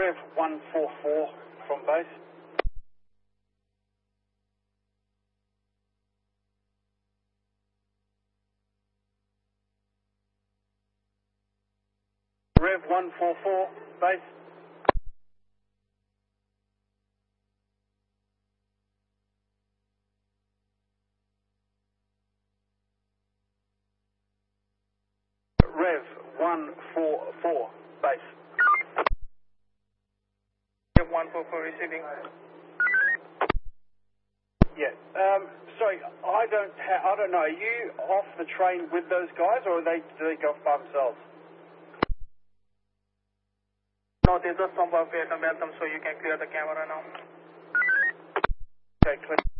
Rev 144 from base. Rev 144, base. Rev 144, base. Rev 144 receiving. Yeah. Sorry, I don't know. Are you off the train with those guys, or do they go off by themselves? No, they just jump off at the momentum, so you can clear the camera now. Okay, clear.